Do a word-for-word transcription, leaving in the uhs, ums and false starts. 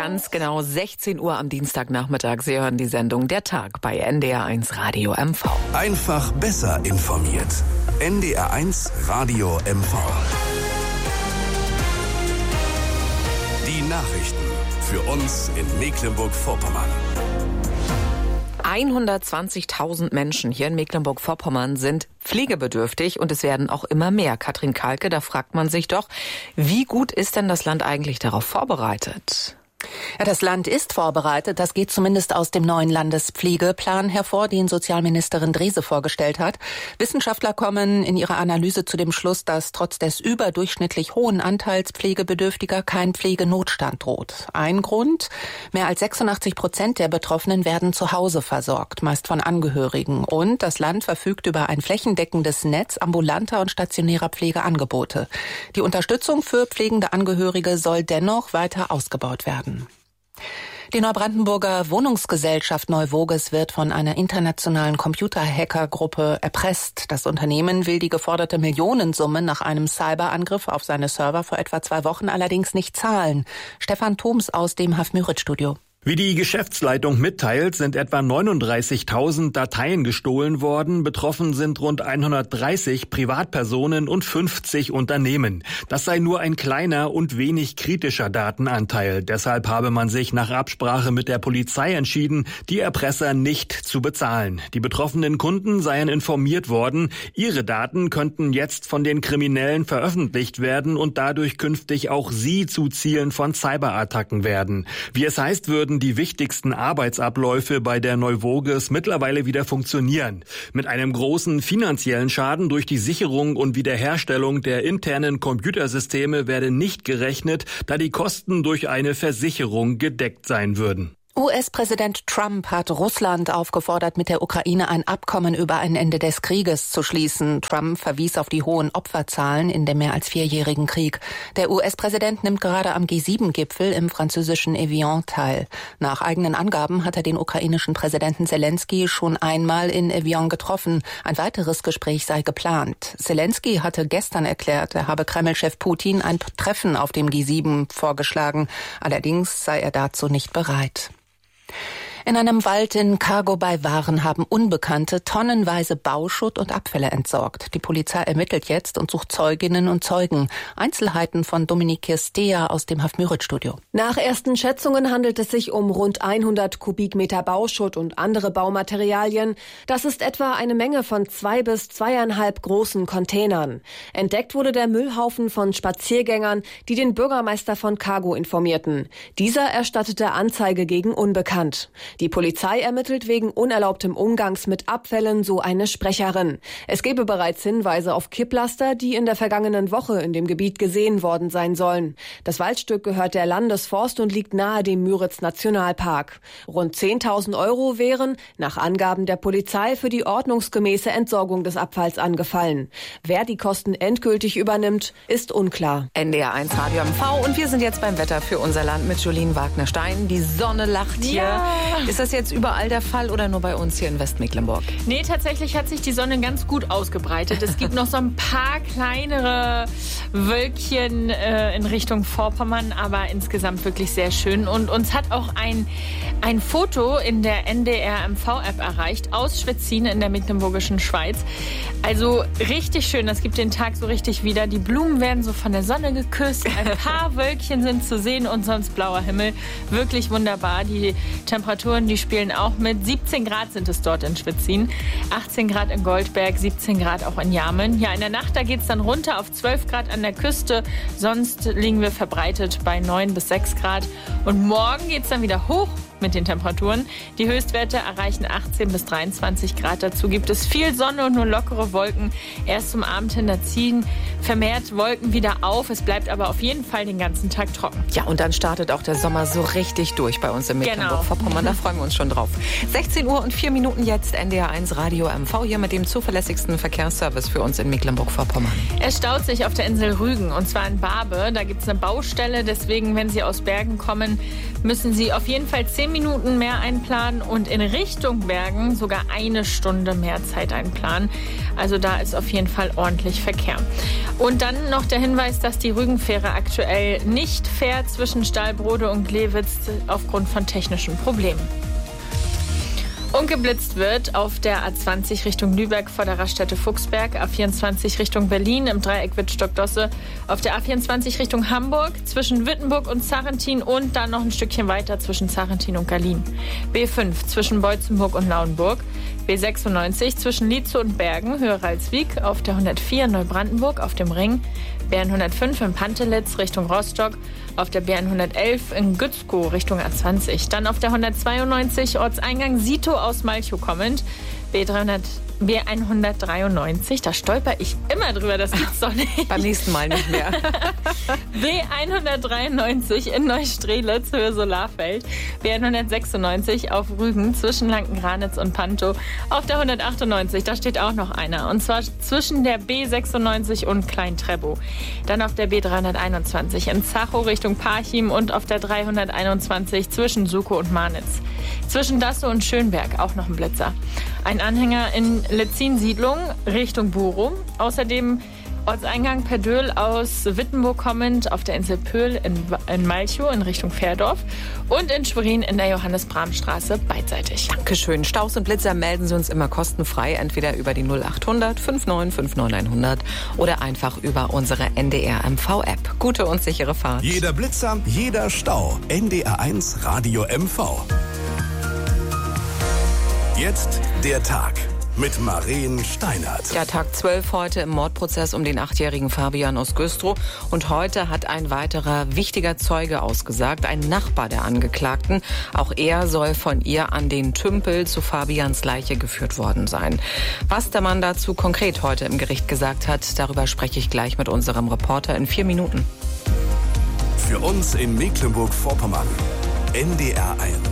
Ganz genau sechzehn Uhr am Dienstagnachmittag. Sie hören die Sendung Der Tag bei N D R eins Radio M V. Einfach besser informiert. N D R eins Radio M V. Die Nachrichten für uns in Mecklenburg-Vorpommern. hundertzwanzigtausend Menschen hier in Mecklenburg-Vorpommern sind pflegebedürftig und es werden auch immer mehr. Katrin Kalke, da fragt man sich doch, wie gut ist denn das Land eigentlich darauf vorbereitet? Ja, das Land ist vorbereitet. Das geht zumindest aus dem neuen Landespflegeplan hervor, den Sozialministerin Drese vorgestellt hat. Wissenschaftler kommen in ihrer Analyse zu dem Schluss, dass trotz des überdurchschnittlich hohen Anteils Pflegebedürftiger kein Pflegenotstand droht. Ein Grund: mehr als sechsundachtzig Prozent der Betroffenen werden zu Hause versorgt, meist von Angehörigen. Und das Land verfügt über ein flächendeckendes Netz ambulanter und stationärer Pflegeangebote. Die Unterstützung für pflegende Angehörige soll dennoch weiter ausgebaut werden. Die Neubrandenburger Wohnungsgesellschaft Neuwoges wird von einer internationalen Computerhackergruppe erpresst. Das Unternehmen will die geforderte Millionensumme nach einem Cyberangriff auf seine Server vor etwa zwei Wochen allerdings nicht zahlen. Stefan Thoms aus dem Haf-Müritz-Studio. Wie die Geschäftsleitung mitteilt, sind etwa neununddreißigtausend Dateien gestohlen worden. Betroffen sind rund hundertdreißig Privatpersonen und fünfzig Unternehmen. Das sei nur ein kleiner und wenig kritischer Datenanteil. Deshalb habe man sich nach Absprache mit der Polizei entschieden, die Erpresser nicht zu bezahlen. Die betroffenen Kunden seien informiert worden. Ihre Daten könnten jetzt von den Kriminellen veröffentlicht werden und dadurch künftig auch sie zu Zielen von Cyberattacken werden. Wie es heißt, würden die wichtigsten Arbeitsabläufe bei der Neuwoges mittlerweile wieder funktionieren. Mit einem großen finanziellen Schaden durch die Sicherung und Wiederherstellung der internen Computersysteme werde nicht gerechnet, da die Kosten durch eine Versicherung gedeckt sein würden. U S-Präsident Trump hat Russland aufgefordert, mit der Ukraine ein Abkommen über ein Ende des Krieges zu schließen. Trump verwies auf die hohen Opferzahlen in dem mehr als vierjährigen Krieg. Der U S-Präsident nimmt gerade am G sieben Gipfel im französischen Evian teil. Nach eigenen Angaben hat er den ukrainischen Präsidenten Zelensky schon einmal in Evian getroffen. Ein weiteres Gespräch sei geplant. Zelensky hatte gestern erklärt, er habe Kreml-Chef Putin ein Treffen auf dem G sieben vorgeschlagen. Allerdings sei er dazu nicht bereit. In einem Wald in Cargo bei Waren haben Unbekannte tonnenweise Bauschutt und Abfälle entsorgt. Die Polizei ermittelt jetzt und sucht Zeuginnen und Zeugen. Einzelheiten von Dominik Kirstea aus dem Haf-Müritz-Studio. Nach ersten Schätzungen handelt es sich um rund hundert Kubikmeter Bauschutt und andere Baumaterialien. Das ist etwa eine Menge von zwei bis zweieinhalb großen Containern. Entdeckt wurde der Müllhaufen von Spaziergängern, die den Bürgermeister von Cargo informierten. Dieser erstattete Anzeige gegen Unbekannt. Die Polizei ermittelt wegen unerlaubtem Umgangs mit Abfällen, so eine Sprecherin. Es gebe bereits Hinweise auf Kipplaster, die in der vergangenen Woche in dem Gebiet gesehen worden sein sollen. Das Waldstück gehört der Landesforst und liegt nahe dem Müritz-Nationalpark. Rund zehntausend Euro wären, nach Angaben der Polizei, für die ordnungsgemäße Entsorgung des Abfalls angefallen. Wer die Kosten endgültig übernimmt, ist unklar. N D R eins Radio M V und wir sind jetzt beim Wetter für unser Land mit Jolien Wagner-Stein. Die Sonne lacht hier. Ja. Ist das jetzt überall der Fall oder nur bei uns hier in Westmecklenburg? Nee, tatsächlich hat sich die Sonne ganz gut ausgebreitet. Es gibt noch so ein paar kleinere Wölkchen äh, in Richtung Vorpommern, aber insgesamt wirklich sehr schön. Und uns hat auch ein, ein Foto in der N D R M V-App erreicht aus Schwetzin in der mecklenburgischen Schweiz. Also richtig schön, das gibt den Tag so richtig wieder. Die Blumen werden so von der Sonne geküsst, ein paar Wölkchen sind zu sehen und sonst blauer Himmel. Wirklich wunderbar. Die Temperaturen, die spielen auch mit. siebzehn Grad sind es dort in Schwetzin, achtzehn Grad in Goldberg, siebzehn Grad auch in Jarmen. Ja, in der Nacht, da geht es dann runter auf zwölf Grad an der Küste. Sonst liegen wir verbreitet bei neun bis sechs Grad. Und morgen geht es dann wieder hoch mit den Temperaturen. Die Höchstwerte erreichen achtzehn bis dreiundzwanzig Grad. Dazu gibt es viel Sonne und nur lockere Wolken. Erst zum Abend hin, da ziehen vermehrt Wolken wieder auf. Es bleibt aber auf jeden Fall den ganzen Tag trocken. Ja, und dann startet auch der Sommer so richtig durch bei uns in Mecklenburg-Vorpommern. Da freuen wir uns schon drauf. sechzehn Uhr und vier Minuten jetzt N D R eins Radio M V hier mit dem zuverlässigsten Verkehrsservice für uns in Mecklenburg-Vorpommern. Es staut sich auf der Insel Rügen und zwar in Barbe. Da gibt es eine Baustelle. Deswegen, wenn Sie aus Bergen kommen, müssen Sie auf jeden Fall zehn zehn Minuten mehr einplanen und in Richtung Bergen sogar eine Stunde mehr Zeit einplanen. Also da ist auf jeden Fall ordentlich Verkehr. Und dann noch der Hinweis, dass die Rügenfähre aktuell nicht fährt zwischen Stahlbrode und Glewitz aufgrund von technischen Problemen. Und geblitzt wird auf der A zwanzig Richtung Lübeck vor der Raststätte Fuchsberg, A vierundzwanzig Richtung Berlin im Dreieck Wittstock-Dosse, auf der A vierundzwanzig Richtung Hamburg zwischen Wittenburg und Zarrentin und dann noch ein Stückchen weiter zwischen Zarrentin und Gallien. B fünf zwischen Beutzenburg und Lauenburg, B sechsundneunzig zwischen Lietzow und Bergen, Höhe Ralswiek, auf der hundertvier in Neubrandenburg auf dem Ring, B hundertfünf in Pantelitz Richtung Rostock, auf der B hundertelf in Gützkow Richtung A zwanzig. Dann auf der hundertzweiundneunzig Ortseingang Sito aus Malchow kommend, B dreihundert, B hundertdreiundneunzig, da stolper ich immer drüber, das gibt's doch nicht. Beim nächsten Mal nicht mehr. B hundertdreiundneunzig in Neustrelitz, Höhe Solarfeld, B hundertsechsundneunzig auf Rügen zwischen Lanken-Granitz und Pantow, auf der hundertachtundneunzig, da steht auch noch einer, und zwar zwischen der B sechsundneunzig und Klein-Treppow. Dann auf der B dreihunderteinundzwanzig in Zachow Richtung Parchim und auf der dreihunderteinundzwanzig zwischen Sukow und Marnitz. Zwischen Dassow und Schönberg auch noch ein Blitzer. Ein Anhänger in Letzin-Siedlung Richtung Bochum. Außerdem Ortseingang Perdöhl aus Wittenburg kommend auf der Insel Pöhl in, in Malchow in Richtung Fährdorf und in Schwerin in der Johannes-Bram-Straße beidseitig. Dankeschön. Staus und Blitzer melden Sie uns immer kostenfrei, entweder über die null achthundert fünfundneunzig fünfundneunzig hundert oder einfach über unsere N D R M V-App. Gute und sichere Fahrt. Jeder Blitzer, jeder Stau. N D R eins Radio M V. Jetzt der Tag mit Maren Steinert. Ja, Tag zwölf heute im Mordprozess um den achtjährigen Fabian aus Güstrow. Und heute hat ein weiterer wichtiger Zeuge ausgesagt, ein Nachbar der Angeklagten. Auch er soll von ihr an den Tümpel zu Fabians Leiche geführt worden sein. Was der Mann dazu konkret heute im Gericht gesagt hat, darüber spreche ich gleich mit unserem Reporter in vier Minuten. Für uns in Mecklenburg-Vorpommern. N D R eins.